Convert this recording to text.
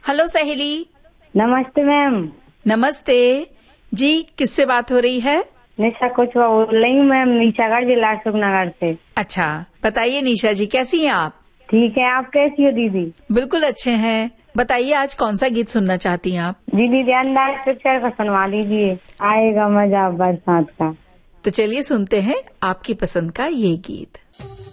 Hello सहेली। नमस्ते ma'am. नमस्ते जी, किससे बात हो रही है? निशा कोचवा बोल रही हूँ मैम, निशागढ़ जिला अशोकनगर से। अच्छा, बताइए निशा जी, कैसी हैं आप? ठीक है, आप कैसी हो दीदी? बिल्कुल अच्छे हैं। बताइए आज कौन सा गीत सुनना चाहती हैं आप? दीदी ध्यानदार पिक्चर का सुनवा दीजिए, आएगा मजा बरसात का। तो चलिए सुनते हैं आपकी पसंद का ये गीत।